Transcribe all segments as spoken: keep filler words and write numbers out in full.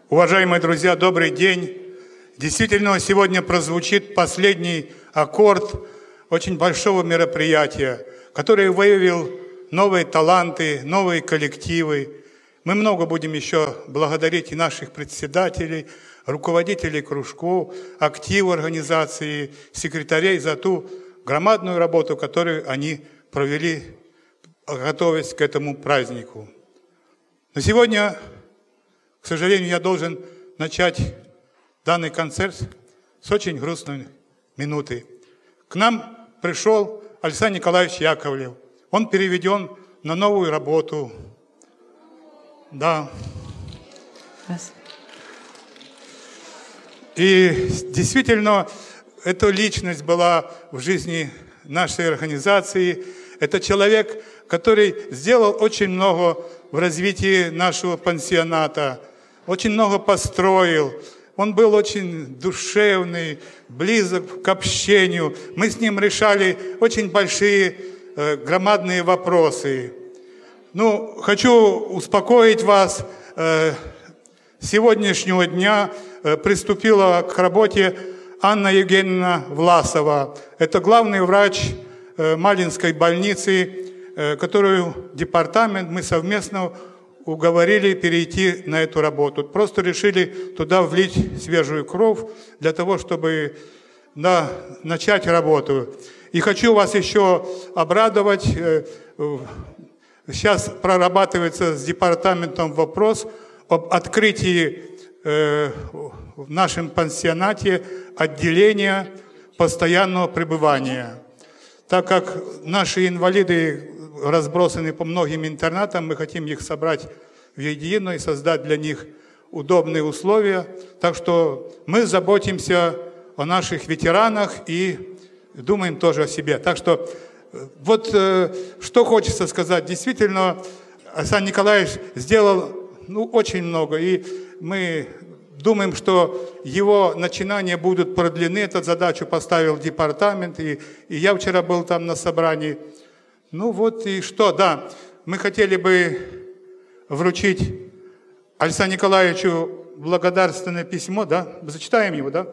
Уважаемые друзья, добрый день. Действительно, сегодня прозвучит последний аккорд очень большого мероприятия, который выявил новые таланты, новые коллективы. Мы много будем еще благодарить и наших председателей, руководителей кружков, активов организации, секретарей за ту громадную работу, которую они провели, готовясь к этому празднику. Но сегодня, к сожалению, я должен начать данный концерт с очень грустной минуты. К нам пришел Александр Николаевич Яковлев. Он переведен на новую работу. Да. И действительно, эта личность была в жизни нашей организации. Это человек, который сделал очень много в развитии нашего пансионата, очень много построил. Он был очень душевный, близок к общению. Мы с ним решали очень большие, э, громадные вопросы. Ну, хочу успокоить вас. Э, с сегодняшнего дня э, приступила к работе Анна Евгеньевна Власова. Это главный врач э, Малинской больницы, э, которую департамент мы совместно уговорили перейти на эту работу. Просто решили туда влить свежую кровь для того, чтобы да, начать работу. И хочу вас еще обрадовать. Сейчас прорабатывается с департаментом вопрос об открытии в нашем пансионате отделения постоянного пребывания. Так как наши инвалиды разбросаны по многим интернатам, мы хотим их собрать в едино и создать для них удобные условия. Так что мы заботимся о наших ветеранах и думаем тоже о себе. Так что вот э, что хочется сказать. Действительно, Александр Николаевич сделал ну, очень много, и мы думаем, что его начинания будут продлены. Эту задачу поставил департамент, и, и я вчера был там на собрании. Ну вот и что, да, мы хотели бы вручить Александру Николаевичу благодарственное письмо, да? Зачитаем его, да?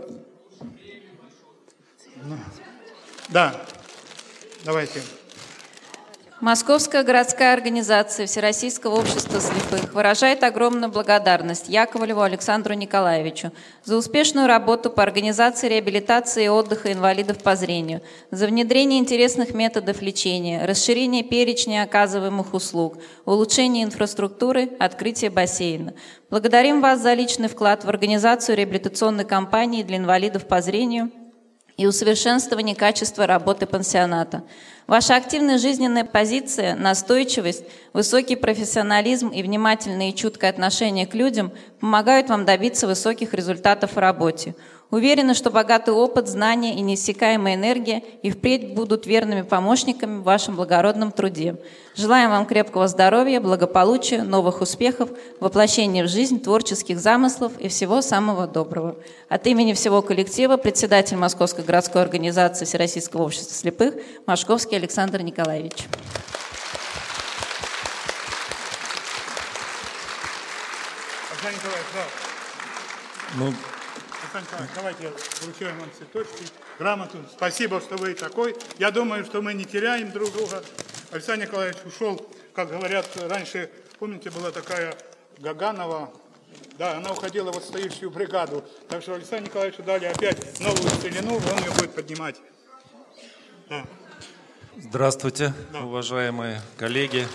Да, давайте. Московская городская организация Всероссийского общества слепых выражает огромную благодарность Яковлеву Александру Николаевичу за успешную работу по организации реабилитации и отдыха инвалидов по зрению, за внедрение интересных методов лечения, расширение перечня оказываемых услуг, улучшение инфраструктуры, открытие бассейна. Благодарим вас за личный вклад в организацию реабилитационной кампании для инвалидов по зрению и усовершенствование качества работы пансионата. Ваша активная жизненная позиция, настойчивость, высокий профессионализм и внимательное и чуткое отношение к людям помогают вам добиться высоких результатов в работе. Уверены, что богатый опыт, знания и неиссякаемая энергия и впредь будут верными помощниками в вашем благородном труде. Желаем вам крепкого здоровья, благополучия, новых успехов, воплощения в жизнь творческих замыслов и всего самого доброго. От имени всего коллектива председатель Московской городской организации Всероссийского общества слепых Машковский Александр Николаевич. Александр Николаевич, да. Ну... Давайте вручаем вам цветочки, грамоту. Спасибо, что вы такой. Я думаю, что мы не теряем друг друга. Александр Николаевич ушел, как говорят, раньше, помните, была такая Гаганова, да, она уходила в отстающую бригаду. Так что Александру Николаевичу дали опять новую целину, он ее будет поднимать. Да. Здравствуйте, да. Уважаемые коллеги.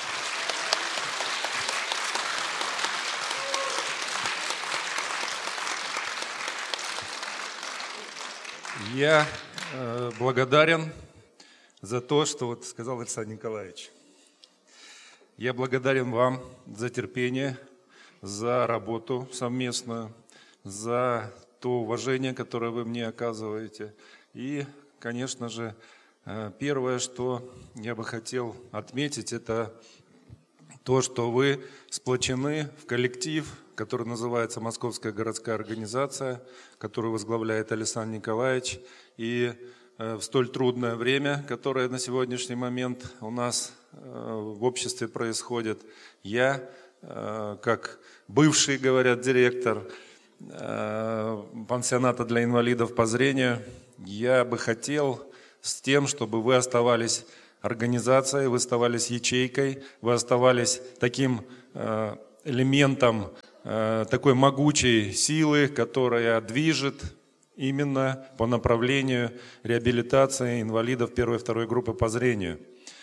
Я э, благодарен за то, что вот сказал Александр Николаевич. Я благодарен вам за терпение, за работу совместную, за то уважение, которое вы мне оказываете. И, конечно же, э, первое, что я бы хотел отметить, это то, что вы сплочены в коллектив, который называется Московская городская организация, которую возглавляет Александр Николаевич. И в столь трудное время, которое на сегодняшний момент у нас в обществе происходит, я как бывший, говорят, директор пансионата для инвалидов по зрению, я бы хотел с тем, чтобы вы оставались организацией, вы оставались ячейкой, вы оставались таким элементом такой могучей силы, которая движет именно по направлению реабилитации инвалидов первой и второй группы по зрению.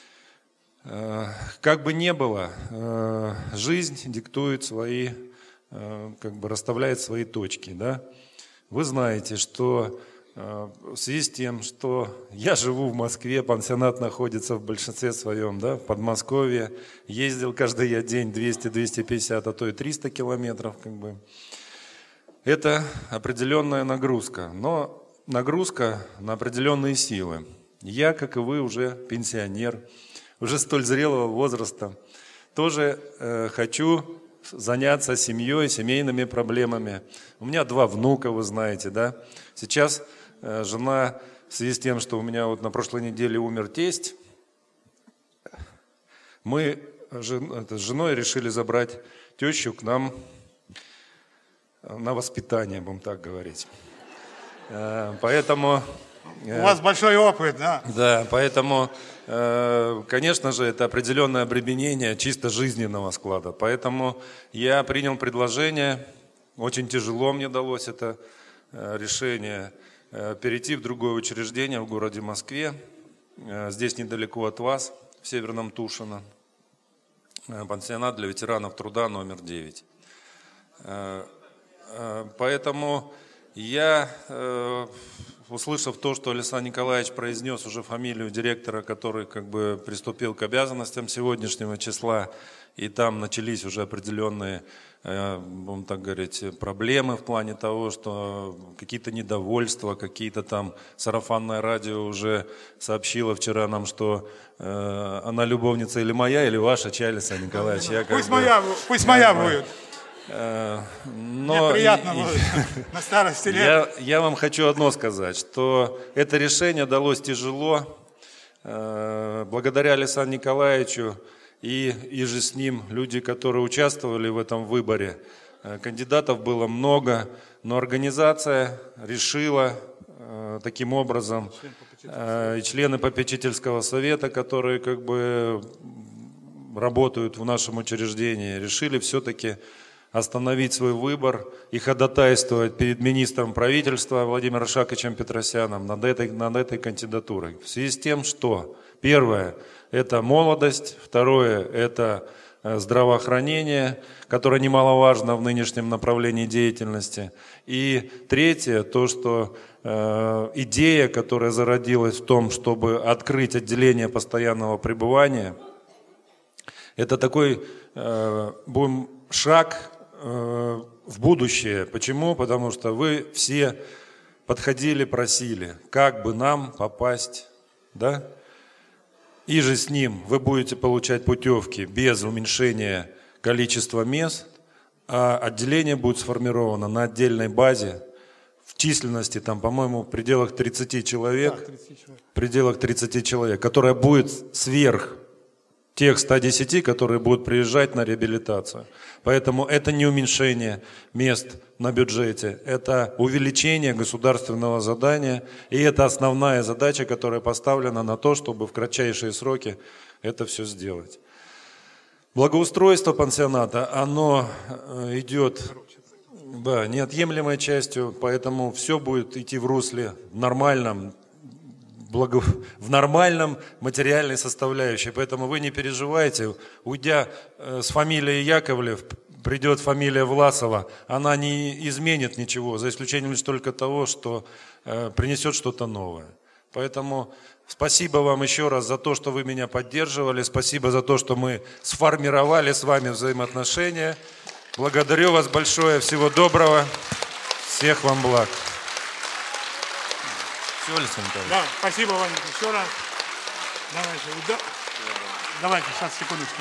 Как бы ни было, жизнь диктует свои, как бы расставляет свои точки. Да? Вы знаете, что в связи с тем, что я живу в Москве, пансионат находится в большинстве своем, да, в Подмосковье, ездил каждый я день двести - двести пятьдесят, а то и триста километров. Как бы. Это определенная нагрузка, но нагрузка на определенные силы. Я, как и вы, уже пенсионер, уже столь зрелого возраста, тоже э, хочу заняться семьей, семейными проблемами. У меня два внука, вы знаете, да. Сейчас э, жена, в связи с тем, что у меня вот на прошлой неделе умер тесть, мы жен, это, с женой решили забрать тещу к нам на воспитание, будем так говорить. Э, поэтому... У вас большой опыт, да? Да, поэтому, конечно же, это определенное обременение чисто жизненного склада. Поэтому я принял предложение, очень тяжело мне далось это решение, перейти в другое учреждение в городе Москве, здесь недалеко от вас, в Северном Тушино, пансионат для ветеранов труда номер девять. Поэтому я... Услышав то, что Александр Николаевич произнес уже фамилию директора, который как бы приступил к обязанностям сегодняшнего числа, и там начались уже определенные, будем так говорить, проблемы в плане того, что какие-то недовольства, какие-то там сарафанное радио уже сообщило вчера нам, что э, она любовница или моя, или ваша, чай, Александр Николаевич. Я пусть бы, моя, пусть моя будет. Но мне приятно будет на старости лет. Я, я вам хочу одно сказать, что это решение далось тяжело. Благодаря Александру Николаевичу и, и же с ним люди, которые участвовали в этом выборе. Кандидатов было много, но организация решила таким образом, и члены попечительского совета, которые как бы работают в нашем учреждении, решили все-таки остановить свой выбор и ходатайствовать перед министром правительства Владимиром Шаковичем Петросяном над этой, над этой кандидатурой. В связи с тем, что первое – это молодость, второе – это здравоохранение, которое немаловажно в нынешнем направлении деятельности, и третье – то, что э, идея, которая зародилась в том, чтобы открыть отделение постоянного пребывания, это такой э, будем, шаг в будущее. Почему? Потому что вы все подходили, просили, как бы нам попасть, да? И же с ним вы будете получать путевки без уменьшения количества мест, а отделение будет сформировано на отдельной базе в численности, там, по-моему, в пределах тридцати человек, Да, тридцать человек. в пределах тридцати человек, которая будет сверх тех ста десяти, которые будут приезжать на реабилитацию. Поэтому это не уменьшение мест на бюджете, это увеличение государственного задания, и это основная задача, которая поставлена на то, чтобы в кратчайшие сроки это все сделать. Благоустройство пансионата, оно идет, да, неотъемлемой частью, поэтому все будет идти в русле нормальном, Благо... в нормальном материальной составляющей. Поэтому вы не переживайте. Уйдя с фамилией Яковлев, придет фамилия Власова. Она не изменит ничего, за исключением лишь только того, что э, принесет что-то новое. Поэтому спасибо вам еще раз за то, что вы меня поддерживали. Спасибо за то, что мы сформировали с вами взаимоотношения. Благодарю вас большое. Всего доброго. Всех вам благ. Да, спасибо вам еще раз. Давайте, да. Давайте, сейчас, секундочку.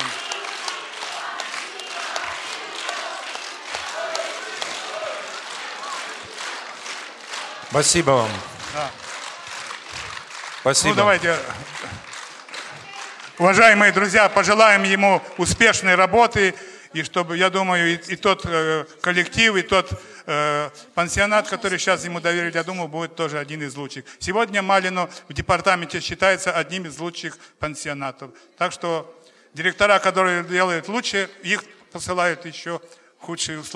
Спасибо вам. Да. Спасибо. Ну, давайте, уважаемые друзья, пожелаем ему успешной работы И чтобы, я думаю, и, и тот э, коллектив, и тот э, пансионат, который сейчас ему доверили, я думаю, будет тоже один из лучших. Сегодня Малино в департаменте считается одним из лучших пансионатов. Так что директора, которые делают лучше, их посылают еще худшие условия.